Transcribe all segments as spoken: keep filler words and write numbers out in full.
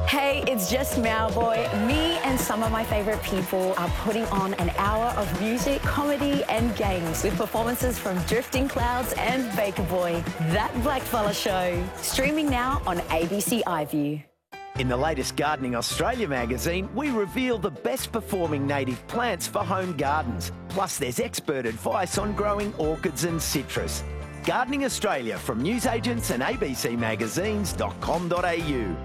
Hey, it's just Mauboy. Me and some of my favourite people are putting on an hour of music, comedy and games with performances from Drifting Clouds and Baker Boy. That Blackfella Show. Streaming now on A B C iView. In the latest Gardening Australia magazine, we reveal the best performing native plants for home gardens. Plus, there's expert advice on growing orchids and citrus. Gardening Australia from newsagents and a b c magazines dot com dot a u.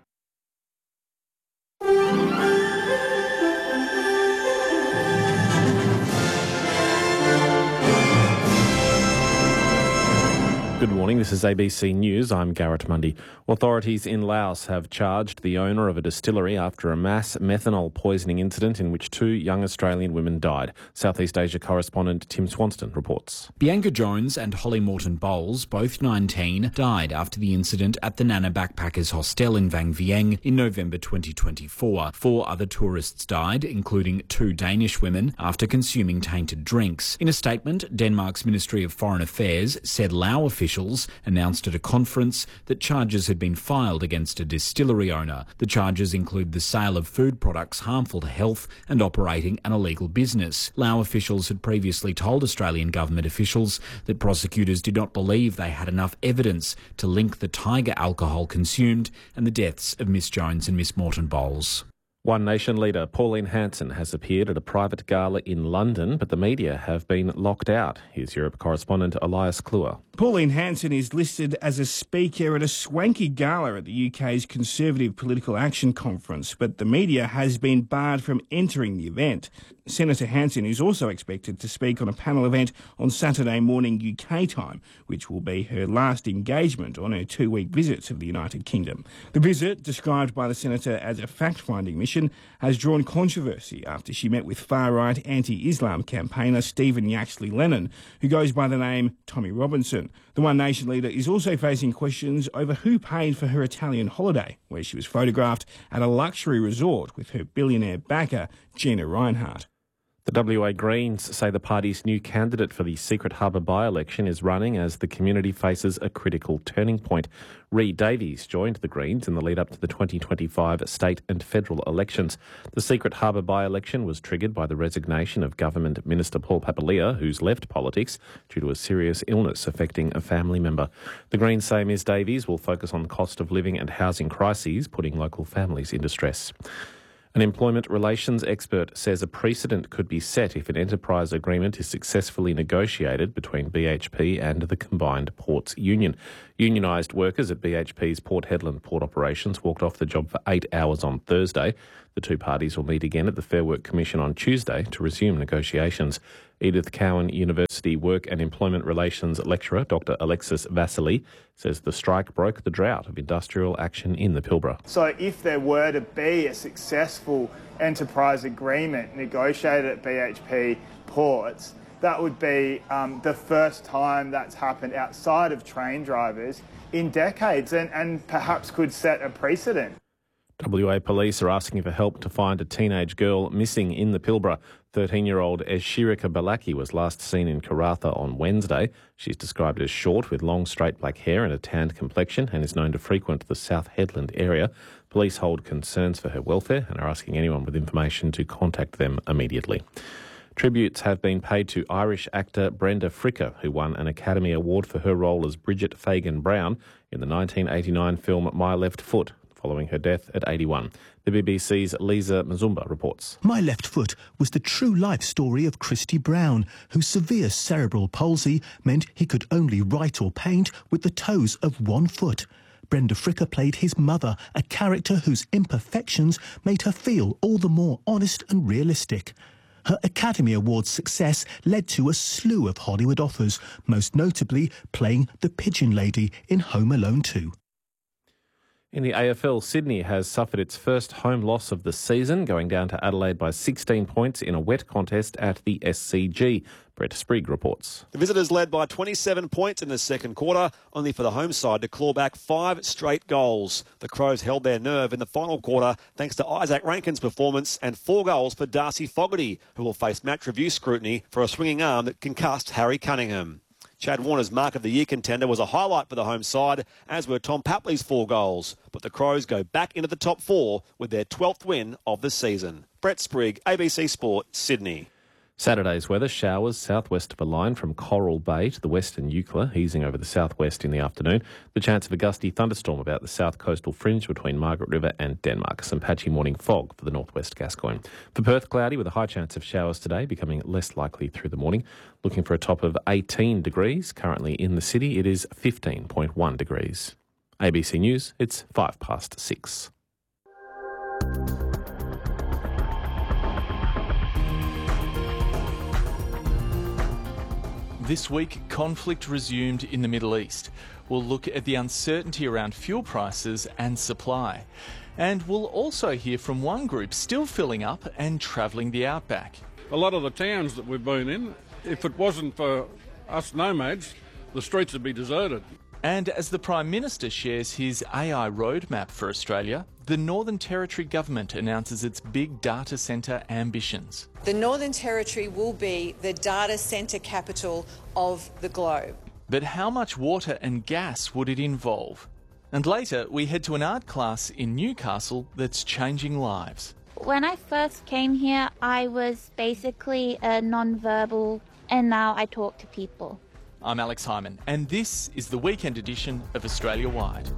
Good morning, this is A B C News. I'm Garrett Mundy. Authorities in Laos have charged the owner of a distillery after a mass methanol poisoning incident in which two young Australian women died. Southeast Asia correspondent Tim Swanston reports. Bianca Jones and Holly Morton Bowles, both nineteen, died after the incident at the Nana Backpackers Hostel in Vang Vieng in November twenty twenty-four. Four other tourists died, including two Danish women, after consuming tainted drinks. In a statement, Denmark's Ministry of Foreign Affairs said Lao officials Officials announced at a conference that charges had been filed against a distillery owner. The charges include the sale of food products harmful to health and operating an illegal business. Lao officials had previously told Australian government officials that prosecutors did not believe they had enough evidence to link the Tiger alcohol consumed and the deaths of Miss Jones and Miss Morton Bowles. One Nation leader, Pauline Hanson, has appeared at a private gala in London, but the media have been locked out. Here's Europe correspondent Elias Kluwer. Pauline Hanson is listed as a speaker at a swanky gala at the U K's Conservative Political Action Conference, but the media has been barred from entering the event. Senator Hanson is also expected to speak on a panel event on Saturday morning U K time, which will be her last engagement on her two-week visit to the United Kingdom. The visit, described by the senator as a fact-finding mission, has drawn controversy after she met with far-right anti-Islam campaigner Stephen Yaxley Lennon, who goes by the name Tommy Robinson. The One Nation leader is also facing questions over who paid for her Italian holiday, where she was photographed at a luxury resort with her billionaire backer, Gina Rinehart. The W A Greens say the party's new candidate for the Secret Harbour by-election is running as the community faces a critical turning point. Reid Davies joined the Greens in the lead-up to the twenty twenty-five state and federal elections. The Secret Harbour by-election was triggered by the resignation of Government Minister Paul Papalia, who's left politics due to a serious illness affecting a family member. The Greens say Ms Davies will focus on cost of living and housing crises, putting local families in distress. An employment relations expert says a precedent could be set if an enterprise agreement is successfully negotiated between B H P and the Combined Ports Union. Unionised workers at B H P's Port Hedland port operations walked off the job for eight hours on Thursday. The two parties will meet again at the Fair Work Commission on Tuesday to resume negotiations. Edith Cowan University Work and Employment Relations lecturer Doctor Alexis Vasily says the strike broke the drought of industrial action in the Pilbara. So if there were to be a successful enterprise agreement negotiated at B H P ports, that would be um, the first time that's happened outside of train drivers in decades and, and perhaps could set a precedent. W A police are asking for help to find a teenage girl missing in the Pilbara. thirteen-year-old Eshirika Balaki was last seen in Karratha on Wednesday. She's described as short with long straight black hair and a tanned complexion and is known to frequent the South Headland area. Police hold concerns for her welfare and are asking anyone with information to contact them immediately. Tributes have been paid to Irish actor Brenda Fricker, who won an Academy Award for her role as Bridget Fagan Brown in the nineteen eighty-nine film My Left Foot, following her death at eighty-one. The B B C's Lisa Mazumba reports. My Left Foot was the true life story of Christy Brown, whose severe cerebral palsy meant he could only write or paint with the toes of one foot. Brenda Fricker played his mother, a character whose imperfections made her feel all the more honest and realistic. Her Academy Awards success led to a slew of Hollywood offers, most notably playing the Pigeon Lady in Home Alone two. In the A F L, Sydney has suffered its first home loss of the season, going down to Adelaide by sixteen points in a wet contest at the S C G. Brett Sprigg reports. The visitors led by twenty-seven points in the second quarter, only for the home side to claw back five straight goals. The Crows held their nerve in the final quarter thanks to Isaac Rankin's performance and four goals for Darcy Fogarty, who will face match review scrutiny for a swinging arm that concussed Harry Cunningham. Chad Warner's Mark of the Year contender was a highlight for the home side, as were Tom Papley's four goals. But the Crows go back into the top four with their twelfth win of the season. Brett Sprigg, A B C Sport, Sydney. Saturday's weather, showers southwest of a line from Coral Bay to the western Eucla, easing over the southwest in the afternoon. The chance of a gusty thunderstorm about the south coastal fringe between Margaret River and Denmark. Some patchy morning fog for the northwest Gascoyne. For Perth, cloudy with a high chance of showers today, becoming less likely through the morning. Looking for a top of eighteen degrees. Currently in the city, it is fifteen point one degrees. A B C News, it's five past six. This week, conflict resumed in the Middle East. We'll look at the uncertainty around fuel prices and supply. And we'll also hear from one group still filling up and travelling the outback. A lot of the towns that we've been in, if it wasn't for us nomads, the streets would be deserted. And as the Prime Minister shares his A I roadmap for Australia, the Northern Territory government announces its big data centre ambitions. The Northern Territory will be the data centre capital of the globe. But how much water and gas would it involve? And later, we head to an art class in Newcastle that's changing lives. When I first came here, I was basically a non-verbal, and now I talk to people. I'm Alex Hyman, and this is the weekend edition of Australia Wide.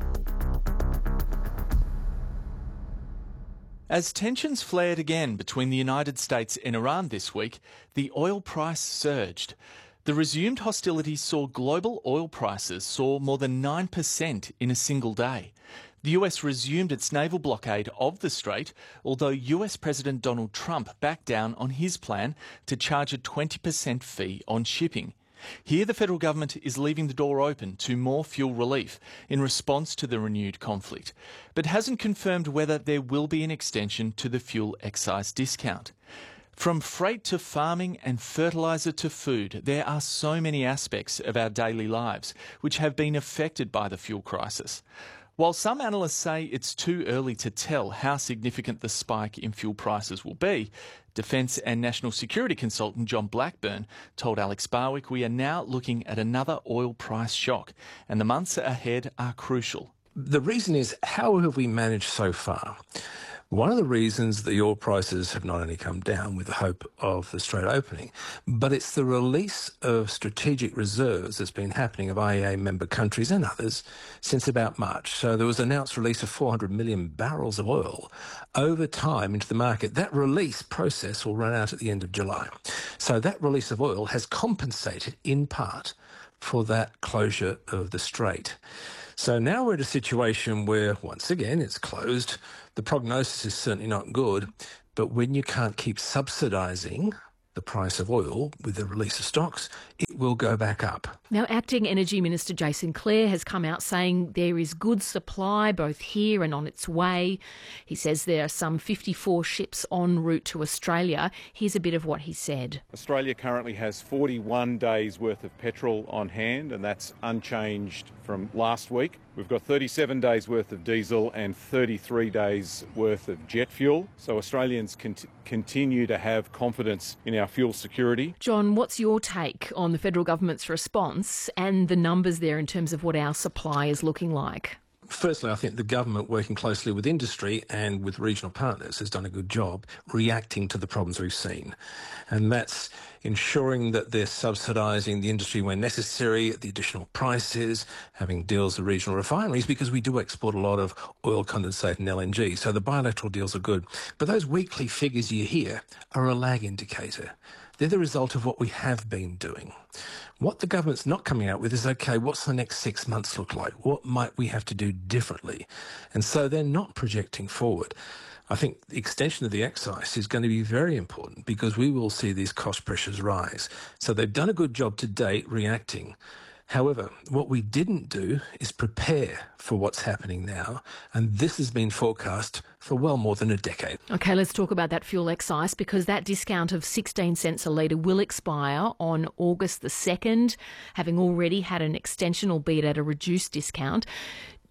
As tensions flared again between the United States and Iran this week, the oil price surged. The resumed hostilities saw global oil prices soar more than nine percent in a single day. The U S resumed its naval blockade of the Strait, although U S President Donald Trump backed down on his plan to charge a twenty percent fee on shipping. Here, the federal government is leaving the door open to more fuel relief in response to the renewed conflict, but hasn't confirmed whether there will be an extension to the fuel excise discount. From freight to farming and fertiliser to food, there are so many aspects of our daily lives which have been affected by the fuel crisis. While some analysts say it's too early to tell how significant the spike in fuel prices will be, Defence and National Security consultant John Blackburn told Alex Barwick we are now looking at another oil price shock, and the months ahead are crucial. The reason is, how have we managed so far? One of the reasons the oil prices have not only come down with the hope of the Strait opening, but it's the release of strategic reserves that's been happening of I E A member countries and others since about March. So there was an announced release of four hundred million barrels of oil over time into the market. That release process will run out at the end of July. So that release of oil has compensated in part for that closure of the Strait. So now we're at a situation where, once again, it's closed. The prognosis is certainly not good, but when you can't keep subsidising the price of oil with the release of stocks, it will go back up. Now, Acting Energy Minister Jason Clare has come out saying there is good supply both here and on its way. He says there are some fifty-four ships en route to Australia. Here's a bit of what he said. Australia currently has forty-one days worth of petrol on hand, and that's unchanged from last week. We've got thirty-seven days worth of diesel and thirty-three days worth of jet fuel. So Australians can continue to have confidence in our fuel security. John, what's your take on the federal government's response and the numbers there in terms of what our supply is looking like? Firstly, I think the government, working closely with industry and with regional partners, has done a good job reacting to the problems we've seen. And that's ensuring that they're subsidising the industry when necessary, the additional prices, having deals with regional refineries, because we do export a lot of oil condensate and L N G. So the bilateral deals are good. But those weekly figures you hear are a lag indicator. They're the result of what we have been doing. What the government's not coming out with is, OK, what's the next six months look like? What might we have to do differently? And so they're not projecting forward. I think the extension of the excise is going to be very important because we will see these cost pressures rise. So they've done a good job to date reacting. However, what we didn't do is prepare for what's happening now, and this has been forecast for well more than a decade. OK, let's talk about that fuel excise, because that discount of sixteen cents a litre will expire on August the second, having already had an extension, albeit at a reduced discount.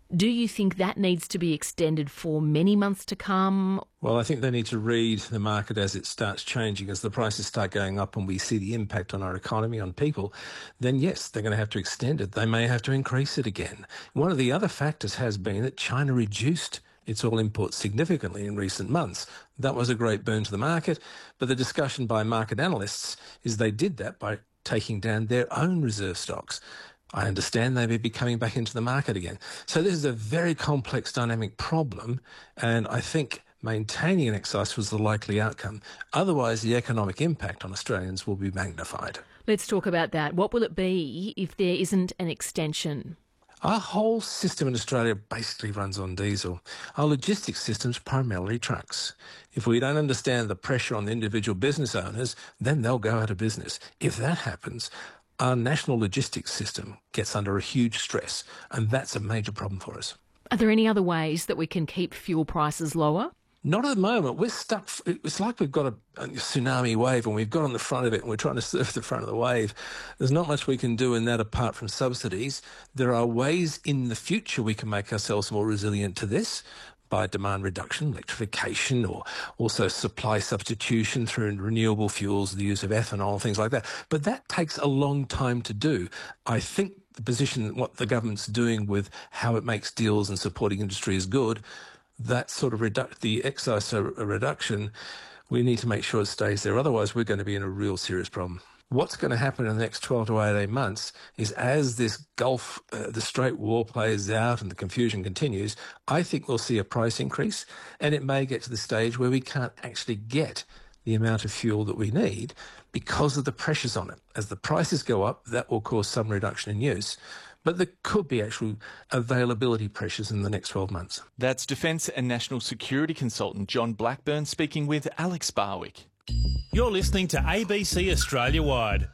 Do you think that needs to be extended for many months to come? Well, I think they need to read the market as it starts changing. As the prices start going up and we see the impact on our economy, on people, then yes, they're going to have to extend it. They may have to increase it again. One of the other factors has been that China reduced its oil imports significantly in recent months. That was a great boon to the market, but the discussion by market analysts is they did that by taking down their own reserve stocks. I understand they may be coming back into the market again. So this is a very complex dynamic problem, and I think maintaining an excise was the likely outcome. Otherwise, the economic impact on Australians will be magnified. Let's talk about that. What will it be if there isn't an extension? Our whole system in Australia basically runs on diesel. Our logistics system's primarily trucks. If we don't understand the pressure on the individual business owners, then they'll go out of business. If that happens, our national logistics system gets under a huge stress, and that's a major problem for us. Are there any other ways that we can keep fuel prices lower? Not at the moment. We're stuck. It's like we've got a, a tsunami wave and we've got on the front of it and we're trying to surf the front of the wave. There's not much we can do in that apart from subsidies. There are ways in the future we can make ourselves more resilient to this by demand reduction, electrification, or also supply substitution through renewable fuels, the use of ethanol, things like that. But that takes a long time to do. I think the position, what the government's doing with how it makes deals and supporting industry is good. That sort of redu- the excise reduction, we need to make sure it stays there. Otherwise, we're going to be in a real serious problem. What's going to happen in the next twelve to eighteen months is as this Gulf, uh, the Strait War plays out and the confusion continues, I think we'll see a price increase, and it may get to the stage where we can't actually get the amount of fuel that we need because of the pressures on it. As the prices go up, that will cause some reduction in use. But there could be actual availability pressures in the next twelve months. That's Defence and National Security Consultant John Blackburn speaking with Alex Barwick. You're listening to A B C Australia Wide.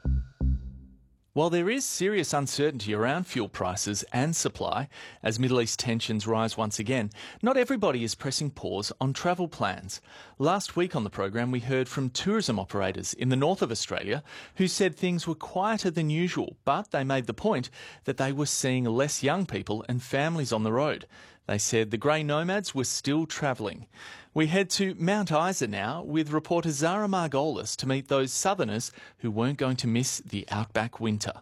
While there is serious uncertainty around fuel prices and supply as Middle East tensions rise once again, not everybody is pressing pause on travel plans. Last week on the program we heard from tourism operators in the north of Australia who said things were quieter than usual, but they made the point that they were seeing less young people and families on the road. They said the grey nomads were still travelling. We head to Mount Isa now with reporter Zara Margolis to meet those southerners who weren't going to miss the outback winter.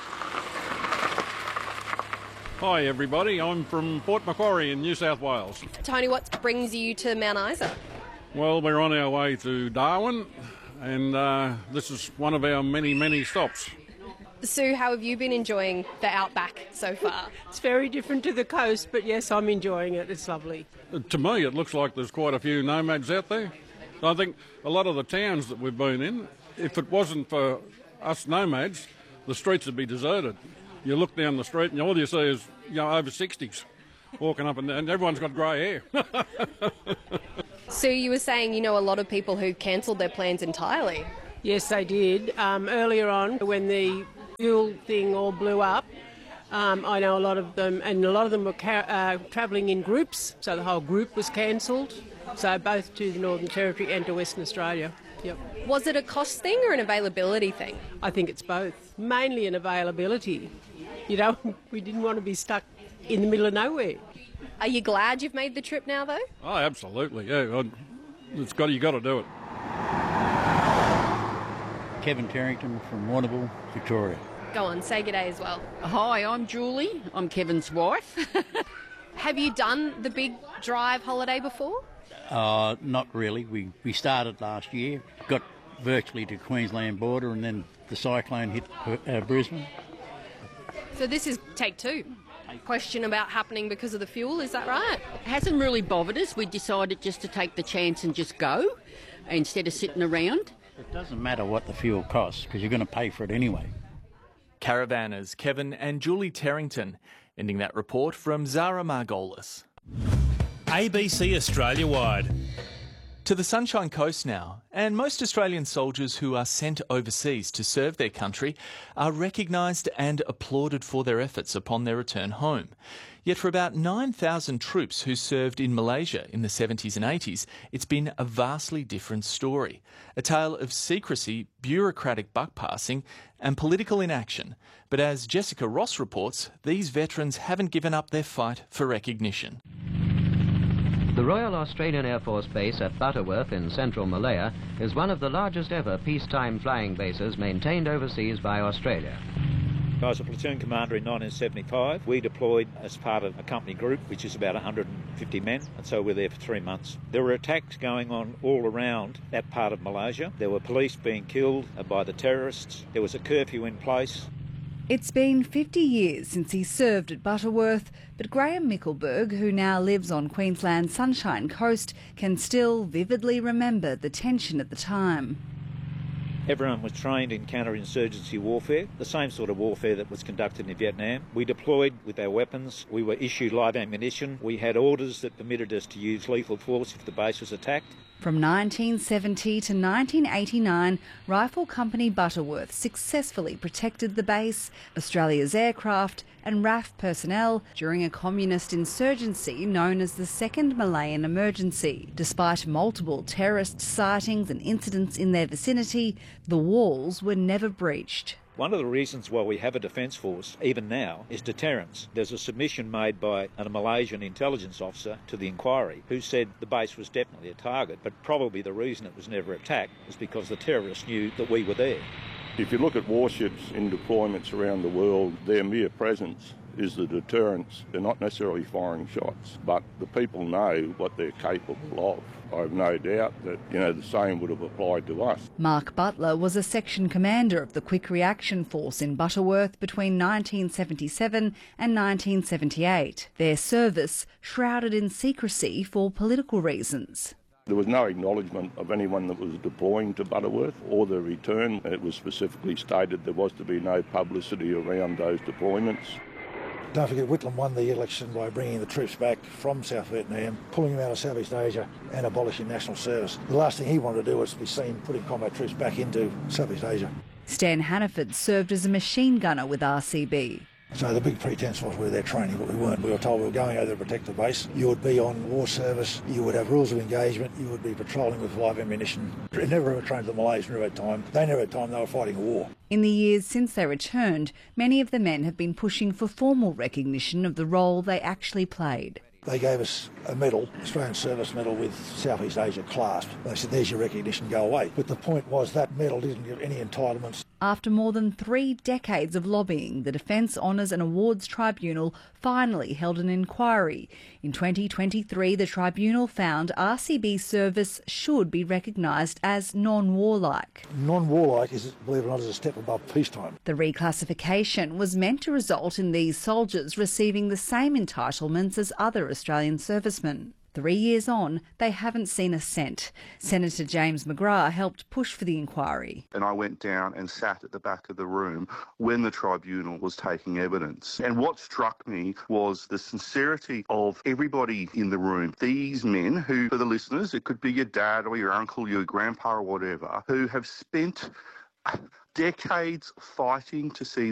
Hi everybody, I'm from Port Macquarie in New South Wales. Tony, what brings you to Mount Isa? Well, we're on our way to Darwin and uh, this is one of our many, many stops. Sue, how have you been enjoying the outback so far? It's very different to the coast, but yes, I'm enjoying it. It's lovely. Uh, to me, it looks like there's quite a few nomads out there. I think a lot of the towns that we've been in, if it wasn't for us nomads, the streets would be deserted. You look down the street and all you see is, you know, over sixties walking up and down, and everyone's got grey hair. Sue, you were saying you know a lot of people who cancelled their plans entirely. Yes, they did. Um, earlier on, when the fuel thing all blew up, um, I know a lot of them, and a lot of them were ca- uh, travelling in groups, so the whole group was cancelled, so both to the Northern Territory and to Western Australia. Yep. Was it a cost thing or an availability thing? I think it's both. Mainly an availability. You know, we didn't want to be stuck in the middle of nowhere. Are you glad you've made the trip now, though? Oh, absolutely, yeah. It's got, you got to do it. Kevin Terrington from Warrnambool, Victoria. Go on, say good day as well. Hi, I'm Julie. I'm Kevin's wife. Have you done the big drive holiday before? Uh, not really. We, we started last year, got virtually to Queensland border, and then the cyclone hit uh, Brisbane. So this is take two. Question about happening because of the fuel, is that right? It hasn't really bothered us. We decided just to take the chance and just go instead of sitting around. It doesn't matter what the fuel costs because you're going to pay for it anyway. Caravanners Kevin and Julie Terrington, ending that report from Zara Margolis. A B C Australia Wide. To the Sunshine Coast now, and most Australian soldiers who are sent overseas to serve their country are recognised and applauded for their efforts upon their return home. Yet for about nine thousand troops who served in Malaysia in the seventies and eighties, it's been a vastly different story. A tale of secrecy, bureaucratic buck-passing and political inaction. But as Jessica Ross reports, these veterans haven't given up their fight for recognition. The Royal Australian Air Force Base at Butterworth in central Malaya is one of the largest ever peacetime flying bases maintained overseas by Australia. I was a platoon commander in nineteen seventy-five. We deployed as part of a company group, which is about one hundred fifty men, and so we were there for three months. There were attacks going on all around that part of Malaysia. There were police being killed by the terrorists. There was a curfew in place. It's been fifty years since he served at Butterworth, but Graham Mickelberg, who now lives on Queensland's Sunshine Coast, can still vividly remember the tension at the time. Everyone was trained in counterinsurgency warfare, the same sort of warfare that was conducted in Vietnam. We deployed with our weapons, we were issued live ammunition, we had orders that permitted us to use lethal force if the base was attacked. From nineteen seventy to nineteen eighty-nine, Rifle Company Butterworth successfully protected the base, Australia's aircraft and R A F personnel during a communist insurgency known as the Second Malayan Emergency. Despite multiple terrorist sightings and incidents in their vicinity, the walls were never breached. One of the reasons why we have a defence force, even now, is deterrence. There's a submission made by a Malaysian intelligence officer to the inquiry who said the base was definitely a target, but probably the reason it was never attacked was because the terrorists knew that we were there. If you look at warships in deployments around the world, their mere presence is the deterrence. They're not necessarily firing shots, but the people know what they're capable of. I have no doubt that, you know, the same would have applied to us. Mark Butler was a section commander of the Quick Reaction Force in Butterworth between nineteen seventy-seven and nineteen seventy-eight. Their service shrouded in secrecy for political reasons. There was no acknowledgement of anyone that was deploying to Butterworth or the return. It was specifically stated there was to be no publicity around those deployments. Don't forget, Whitlam won the election by bringing the troops back from South Vietnam, pulling them out of Southeast Asia and abolishing national service. The last thing he wanted to do was be seen putting combat troops back into Southeast Asia. Stan Hannaford served as a machine gunner with R C B. So the big pretence was we were there training, but we weren't. We were told we were going over to protect the base. You would be on war service, you would have rules of engagement, you would be patrolling with live ammunition. Never ever trained the Malays, never had time. They never had time, they were fighting a war. In the years since they returned, many of the men have been pushing for formal recognition of the role they actually played. They gave us a medal, Australian Service Medal with Southeast Asia clasp. They said, there's your recognition, go away. But the point was that medal didn't give any entitlements. After more than three decades of lobbying, the Defence Honours and Awards Tribunal finally held an inquiry. In twenty twenty-three, the tribunal found R C B service should be recognised as non-warlike. Non-warlike is, believe it or not, is a step above peacetime. The reclassification was meant to result in these soldiers receiving the same entitlements as other Australian servicemen. Three years on, they haven't seen a cent. Senator James McGrath helped push for the inquiry. And I went down and sat at the back of the room when the tribunal was taking evidence. And what struck me was the sincerity of everybody in the room. These men who, for the listeners, it could be your dad or your uncle, your grandpa or whatever, who have spent decades fighting to see